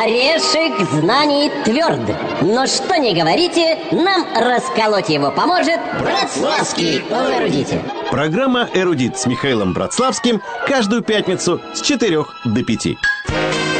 Орешек знаний тверд, но что ни говорите, нам расколоть его поможет Братславский в «Эрудите». Программа «Эрудит» с Михаилом Братславским каждую пятницу с 4 до 5.